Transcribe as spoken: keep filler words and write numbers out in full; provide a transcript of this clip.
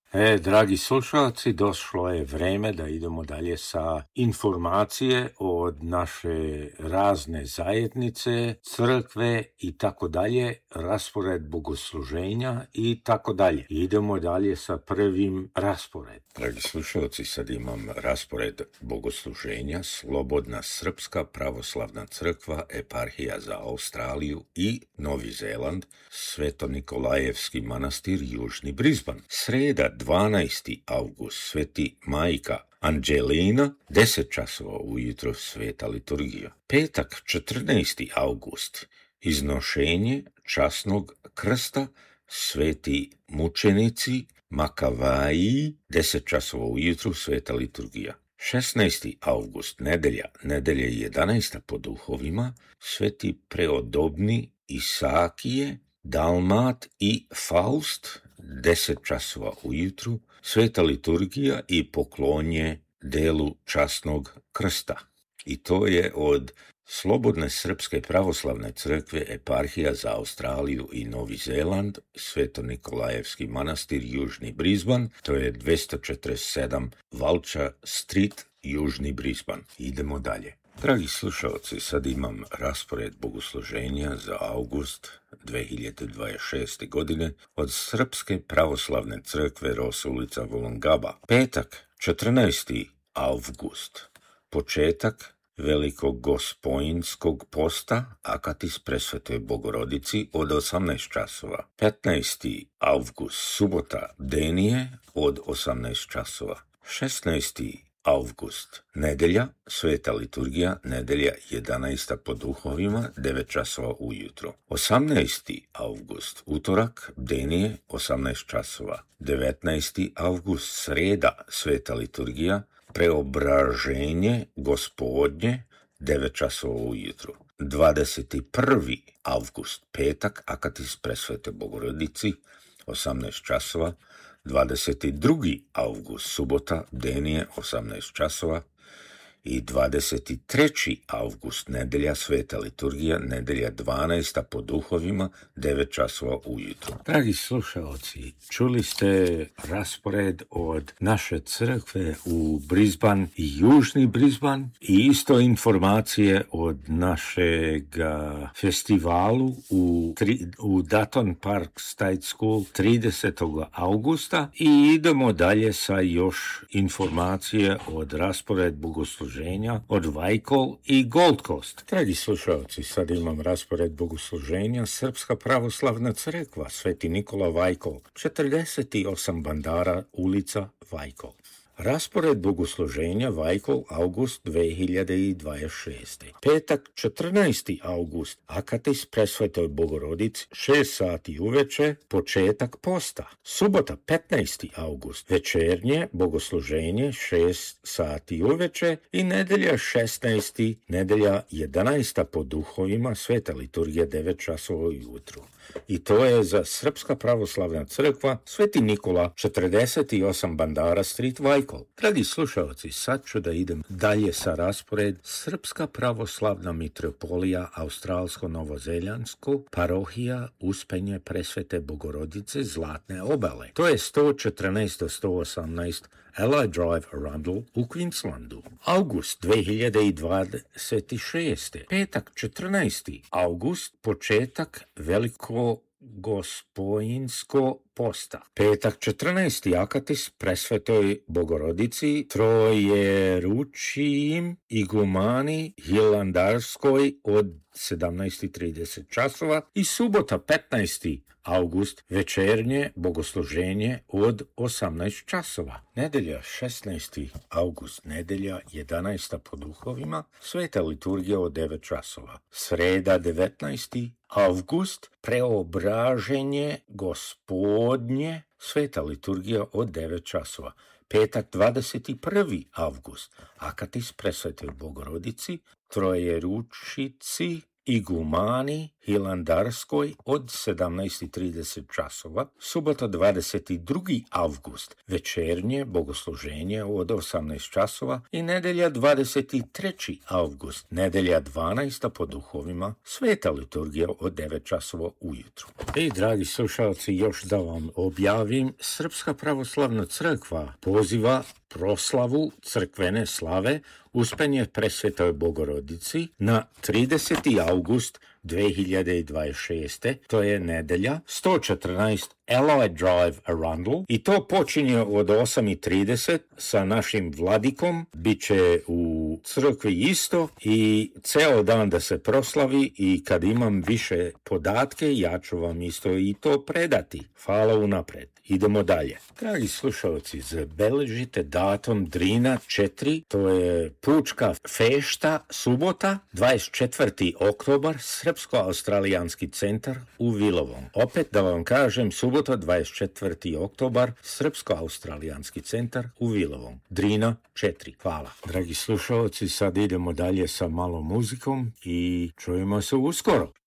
E, dragi slušalci, došlo je vreme da idemo dalje sa informacije od naše razne zajednice, crkve i tako dalje, raspored bogosluženja i tako dalje. Idemo dalje sa prvim raspored. Dragi slušalci, sad imam raspored bogosluženja Slobodna Srpska pravoslavna crkva, eparhija za Australiju i Novi Zeland, Sveto-Nikolajevski manastir, Južni Brisban. Sreda, dvanaesti avgust, Sveti Majka Anđelina, deset časova ujutro, sveta liturgija. Petak, četrnaesti avgust, iznošenje časnog krsta, sveti mučenici Makavaji, deset časova ujutru, sveta liturgija. šesnaesti avgust, nedelja, nedelja jedanaesta po duhovima, sveti preodobni Isakije, Dalmat i Faust, deset časova ujutru, sveta liturgija i poklonje delu časnog krsta. I to je od Slobodne Srpske pravoslavne crkve, eparhija za Australiju i Novi Zeland, Sveto-Nikolajevski manastir, Južni Brisban, to je dvesta četrdeset sedam Vulture Street, Južni Brisban. Idemo dalje. Dragi slušalci, sad imam raspored bogosluženja za avgust dve hiljade dvadeset šeste. godine od Srpske pravoslavne crkve Rosulica Volongaba. Petak, četrnaesti avgust, početak Velikog gospojinskog posta Akatis Presvetoj Bogorodici od osamnaest časova. petnaesti avgust, subota, bdenije od osamnaest časova. šesnaesti avgust, nedelja, sveta liturgija, nedelja jedanaesta po duhovima, devet časova ujutro. osamnaesti avgust, utorak, bdenije, osamnaest časova. devetnaesti avgust, sreda, sveta liturgija, preobraženje gospodnje, devet časova ujutro. dvadeset prvi avgust, petak, Akatis Presvetoj Bogorodici, osamnaest časova. dvadeset drugi avgust, subota, bdenije, osamnaest časova. I dvadeset treći avgust, nedelja, sveta liturgija, nedelja dvanaesta po duhovima, devet časova ujutro. Dragi slušalci, čuli ste raspored od naše crkve u Brisban i Južni Brisban i isto informacije od našeg festivalu u, tri, u Dutton Park State School tridesetog avgusta i idemo dalje sa još informacije od raspored bogosluženja od Vajkol i Gold Coast. Dragi slušalci, sad imam raspored bogosluženja Srpska pravoslavna crkva, Sveti Nikola Vajkol, četrdeset osam Bandara, ulica Vajkol. Raspored bogosluženja Vajkol, avgust dve hiljade dvadeset šeste. Petak, četrnaesti avgust, Akatis Presvetoj Bogorodici, šest sati uveče, početak posta. Subota, petnaesti avgust, večernje bogosluženje, šest sati uveče i nedelja šesnaesti, nedelja jedanaesta po duhovima, sveta liturgija, devet časova ujutru. I to je za Srpska pravoslavna crkva Sveti Nikola, četrdeset osam Bandara Street, Vajkol. Dragi slušalci, sad ću da idem dalje sa raspored Srpska pravoslavna mitropolija Australsko-Novozeljansko, parohija Uspenje Presvete Bogorodice, Zlatne obale. To je sto četrnaest do sto osamnaest Ally Drive, Arundel u Queenslandu. August dve hiljade dvadeset šeste. Petak, četrnaesti avgust, početak veliko gospojinsko posta. Petak, četrnaesti Akatis Presvetoj Bogorodici, Trojeručijim igumani Hilandarskoj od sedamnaest i trideset časova i subota, petnaesti avgust, večernje bogosluženje od osamnaest časova. Nedelja, šesnaesti avgust, nedelja jedanaesta po duhovima, sveta liturgija od devet časova. Sreda, devetnaesti avgust, preobraženje gospodnje, sveta liturgija od devet časova. Petak, dvadeset prvi avgust, Akatis Presvetoj Bogorodici, Trojeručici igumani Hilandarskoj od sedamnaest i trideset časova, subota dvadeset drugi avgust, večernje bogosluženje od osamnaest časova i nedelja dvadeset treći avgust, nedelja dvanaesta po duhovima, sveta liturgija od devet časova ujutru. I dragi slušalci, još da vam objavim, Srpska pravoslavna crkva poziva proslavu crkvene slave Uspenje Presvetoj Bogorodici na trideseti avgust dve hiljade dvadeset šeste. To je nedelja, sto četrnaest Allied Drive, Arundel, i to počinje od osam i trideset sa našim vladikom, bit će u crkvi isto i ceo dan da se proslavi i kad imam više podatke, ja ću vam isto i to predati. Hvala unapred. Idemo dalje. Dragi slušalci, zabeležite datum Drina četiri, to je pučka fešta, subota, dvadeset četvrti oktobar, Srpsko-australijanski centar u Vilovom. Opet da vam kažem, subota dvadeset četvrti oktobar, Srpsko-australijanski centar u Vilovom. Drina četiri. Hvala. Dragi slušalci, sad idemo dalje sa malom muzikom i čujemo se uskoro.